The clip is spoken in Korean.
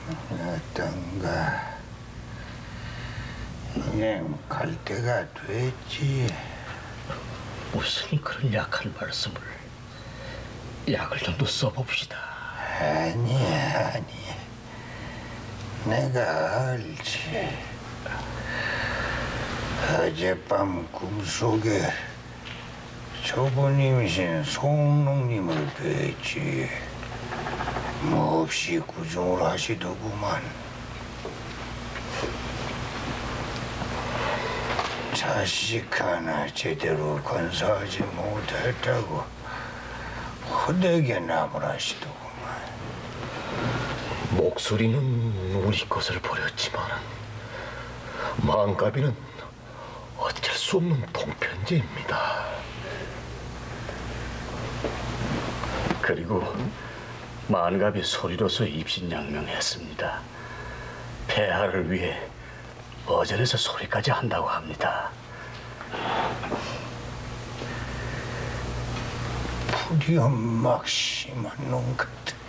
어떤가. 이제 갈 때가 됐지. 무슨 그런 약한 말씀을. 약을 좀 더 써봅시다. 아니야. 내가 알지. 어젯밤 꿈속에 좁은 임신 송농님을 뵀지. 몹시 구중을 하시더구만. 자식 하나 제대로 건사하지 못했다고 호되게 나무라시더구만. 목소리는 우리 것을 버렸지만 마음가비는 어쩔 수 없는 동편제입니다. 그리고 만갑이 소리로서 입신양명했습니다. 폐하를 위해 어전에서 소리까지 한다고 합니다. 불이 막심한 놈 같아.